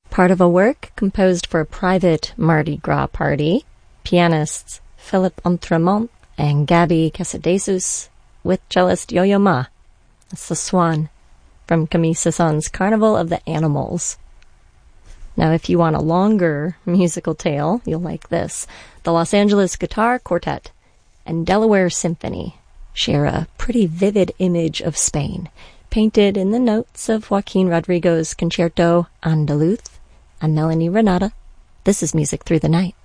part of a work composed for a private Mardi Gras party. Pianists Philippe Entremont and Gaby Casadesus with cellist Yo-Yo Ma. That's the Swan from Camille Saint-Saëns's Carnival of the Animals. Now, if you want a longer musical tale, you'll like this. The Los Angeles Guitar Quartet and Delaware Symphony share a pretty vivid image of Spain, painted in the notes of Joaquin Rodrigo's Concerto Andaluz and Melanie Renata. This is Music Through the Night.